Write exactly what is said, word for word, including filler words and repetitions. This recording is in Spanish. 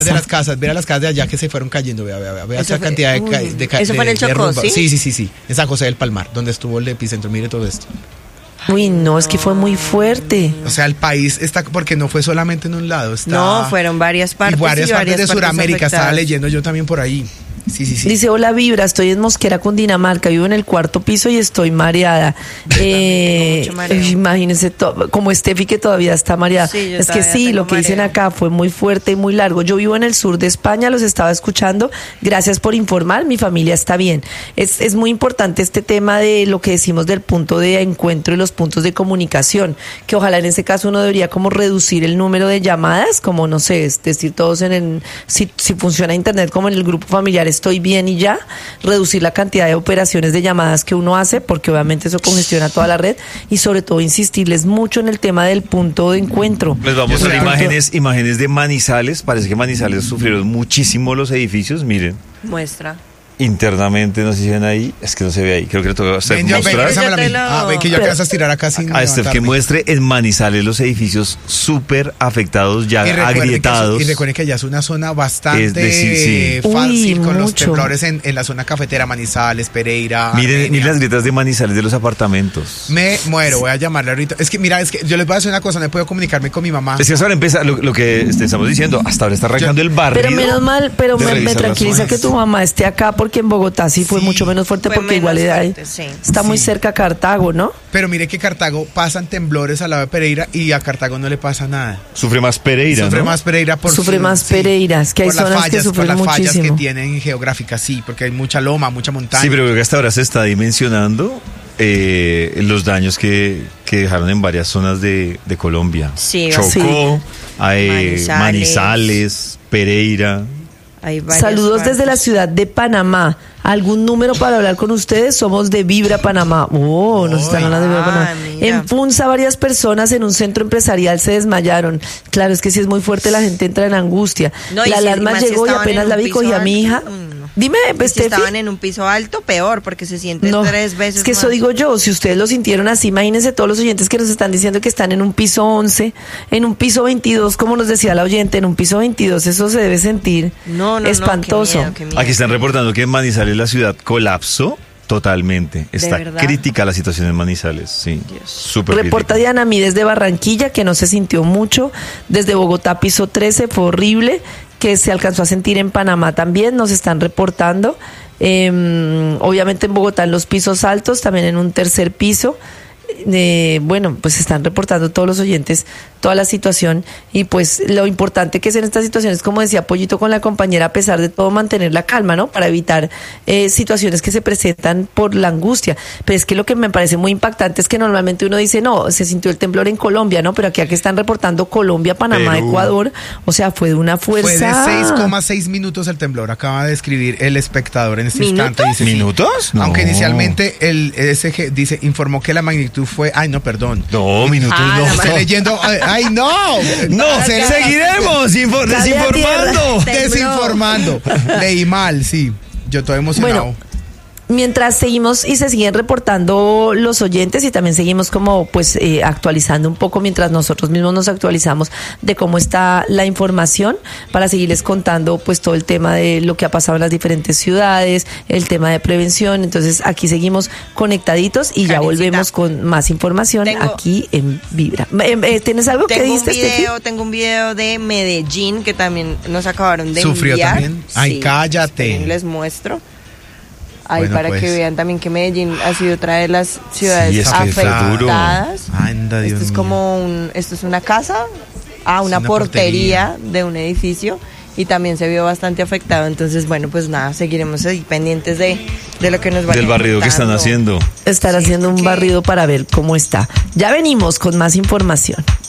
de las casas, ver a las casas de allá que se fueron cayendo, vea, vea, vea, vea esa fue, cantidad de, uy, de, de Eso de, fue en el Chocó, de ¿sí? Sí, sí, sí, sí, en San José del Palmar, donde estuvo el epicentro, mire todo esto. Uy, no, es que fue muy fuerte. O sea, el país está, porque no fue solamente en un lado, está... No, fueron varias partes. Y varias y partes varias de partes Sudamérica, estaba afectadas. leyendo yo también por ahí. Sí, sí, sí. Dice, hola Vibra, estoy en Mosquera, Cundinamarca, vivo en el cuarto piso y estoy mareada. Eh, tengo mucho mareo. imagínense, to- como Steffi que todavía está mareada. Sí, yo es que todavía sí, tengo lo que dicen mareo. acá fue muy fuerte y muy largo. Yo vivo en el sur de España, los estaba escuchando. Gracias por informar, mi familia está bien. Es, es muy importante este tema de lo que decimos del punto de encuentro y los puntos de comunicación, que ojalá en ese caso uno debería como reducir el número de llamadas, como no sé, es decir, todos en el, si, si funciona internet como en el grupo familiar estoy bien y ya, reducir la cantidad de operaciones de llamadas que uno hace, porque obviamente eso congestiona toda la red, y sobre todo insistirles mucho en el tema del punto de encuentro. Les vamos a El dar punto- imágenes, imágenes de Manizales. Parece que Manizales sufrieron muchísimo los edificios. Miren, Muestra. internamente, no sé si ven ahí. Es que no se ve ahí. Creo que le toca a usted Ven, yo, ven, mostrar. pásamela a mí. Yo te lo- Ah, ven que yo Pero- alcanzo a estirar acá sin A Steph que levantarme. muestre en Manizales los edificios súper afectados, ya Y recuerden, que, agrietados. y recuerden que ya es una zona bastante Es decir, sí. fácil Uy, con los mucho. temblores en, en la zona cafetera, Manizales, Pereira. Miren, Armenia. miren las grietas de Manizales de los apartamentos. Me muero, voy a llamarle ahorita. Es que mira, es que yo les voy a decir una cosa, no puedo comunicarme con mi mamá. Es que hasta ahora empieza lo, lo que este, estamos diciendo. Hasta ahora está arrancando el barrio. Pero menos mal, pero de me, me revisar las tranquiliza zonas. que tu mamá esté acá, porque en Bogotá sí fue Sí, mucho menos fuerte, fue porque menos igual era ahí- fuerte, sí. está muy Sí. cerca a Cartago, ¿no? Pero mire que Cartago pasan temblores al lado de Pereira y a Cartago no le pasa nada. Sufre más Pereira, Sufre ¿no? más Pereira por Sufre su- más Pereira, es que hay por las zonas que fallas, sufren por las fallas muchísimo. que tienen geográficas, sí, porque hay mucha loma, mucha montaña. Sí, pero creo que hasta ahora se está dimensionando eh, los daños que, que dejaron en varias zonas de, de Colombia. Sí, Chocó, sí. eh, Manizales. Manizales, Pereira. Hay varias Saludos partes. desde la ciudad de Panamá. ¿Algún número para hablar con ustedes? Somos de Vibra Panamá. Oh, nos están Uy. hablando de Vibra Ah, Panamá. mira. En Funza, varias personas en un centro empresarial se desmayaron. Claro, es que si es muy fuerte, la gente entra en angustia. No, y la si- alarma y más si llegó y estaban apenas en la un vi, cogí piso a mi alto. hija. Mm, no. Dime, Y si Steffi. estaban en un piso alto, peor, porque se siente No, tres veces es que eso más. digo yo, si ustedes lo sintieron así, imagínense todos los oyentes que nos están diciendo que están en un piso once, en un piso veintidós, como nos decía la oyente, en un piso veintidós, eso se debe sentir No, no, no, qué espantoso. miedo, qué miedo. Aquí están reportando que en Manizales la ciudad colapsó totalmente. Está verdad? crítica la situación en Manizales, sí. Dios. Súper Reporta crítica. Diana Mí desde Barranquilla, que no se sintió mucho. Desde Bogotá, piso trece, fue horrible. Que se alcanzó a sentir en Panamá también, nos están reportando. Eh, obviamente en Bogotá, en los pisos altos, también en un tercer piso. Eh, bueno, pues están reportando todos los oyentes toda la situación, y pues lo importante que es en estas situaciones, como decía Pollito con la compañera, a pesar de todo mantener la calma, ¿no? Para evitar eh, situaciones que se presentan por la angustia. Pero es que lo que me parece muy impactante es que normalmente uno dice, no, se sintió el temblor en Colombia, ¿no? Pero aquí, aquí están reportando Colombia, Panamá, Perú. Ecuador, o sea, fue de una fuerza. Fue de seis coma seis minutos el temblor, acaba de escribir el espectador en este ¿Minutos? instante. Dice, sí. ¿Minutos? No. Aunque inicialmente el S G dice, informó que la magnitud fue, ay no, perdón. No, minutos Ah, no. la Estoy leyendo, ay, ay, no. No, Se- seguiremos info- Dale a desinformando. tierra. Desinformando. Leí mal, sí. Yo estoy emocionado. Bueno, mientras seguimos y se siguen reportando los oyentes, y también seguimos como pues eh, actualizando un poco mientras nosotros mismos nos actualizamos de cómo está la información, para seguirles contando pues todo el tema de lo que ha pasado en las diferentes ciudades, el tema de prevención. Entonces aquí seguimos conectaditos y ya Karencita, volvemos con más información tengo- aquí en Vibra. Eh, eh, ¿Tienes algo que Tengo un dijiste, Steffi? video, tengo un video de Medellín que también nos acabaron de ¿Sufrió enviar. también? Ay, cállate. esperen, les muestro. Ahí Bueno, para pues. que vean también que Medellín ha sido otra de las ciudades Sí, es que fue duro. afectadas. Anda, Dios Esto es mío. como un, esto es una casa, ah, una, una portería, de un edificio, y también se vio bastante afectado. Entonces, bueno, pues nada, seguiremos ahí pendientes de, de lo que nos va Del barrido que están haciendo. Estar Sí, haciendo un porque- barrido para ver cómo está. Ya venimos con más información.